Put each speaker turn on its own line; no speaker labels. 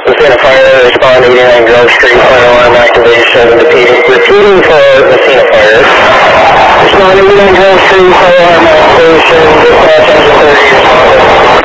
Messina Fire, respond 89 Grove Street, fire alarm activation, repeating for Messina Fire. Respond 89 Grove Street, fire alarm activation, dispatch 130, responded.